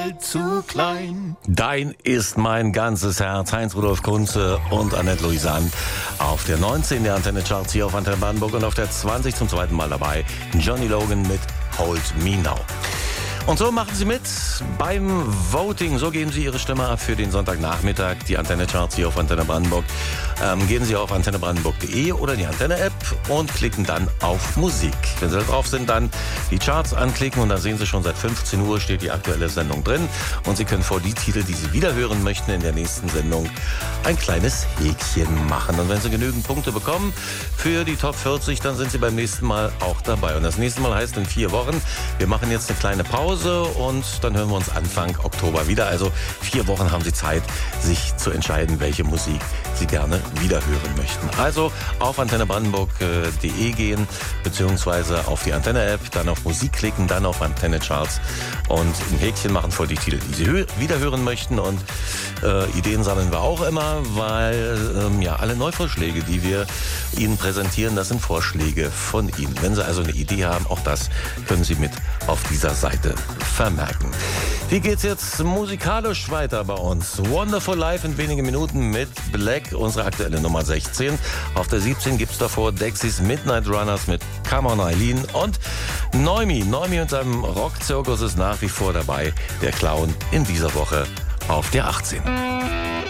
Welt zu klein. Dein ist mein ganzes Herz. Heinz-Rudolf Kunze und Annette Louisanne auf der 19 der Antenne Charts hier auf Antenne Brandenburg und auf der 20 zum zweiten Mal dabei Johnny Logan mit Hold Me Now. Und so machen Sie mit beim Voting. So geben Sie Ihre Stimme ab für den Sonntagnachmittag. Die Antenne Charts hier auf Antenne Brandenburg. Gehen Sie auf antennebrandenburg.de oder die Antenne-App und klicken dann auf Musik. Wenn Sie da drauf sind, dann die Charts anklicken und dann sehen Sie schon, seit 15 Uhr steht die aktuelle Sendung drin. Und Sie können vor die Titel, die Sie wiederhören möchten in der nächsten Sendung, ein kleines Häkchen machen. Und wenn Sie genügend Punkte bekommen für die Top 40, dann sind Sie beim nächsten Mal auch dabei. Und das nächste Mal heißt in 4 Wochen. Wir machen jetzt eine kleine Pause und dann hören wir uns Anfang Oktober wieder. Also 4 Wochen haben Sie Zeit, sich zu entscheiden, welche Musik Sie gerne wiederhören möchten. Also auf antennebrandenburg.de gehen, beziehungsweise auf die Antenne-App, dann auf Musik klicken, dann auf Antenne Charts und ein Häkchen machen vor die Titel, die Sie wiederhören möchten. Und Ideen sammeln wir auch immer, weil alle Neuvorschläge, die wir Ihnen präsentieren, das sind Vorschläge von Ihnen. Wenn Sie also eine Idee haben, auch das können Sie mit auf dieser Seite vermerken. Wie geht's jetzt musikalisch weiter bei uns? Wonderful Life in wenigen Minuten mit Black, unsere aktuelle Nummer 16. Auf der 17 gibt's davor Dexys Midnight Runners mit Come On Eileen und Noemi. Noemi mit seinem Rockzirkus ist nach wie vor dabei. Der Clown in dieser Woche auf der 18.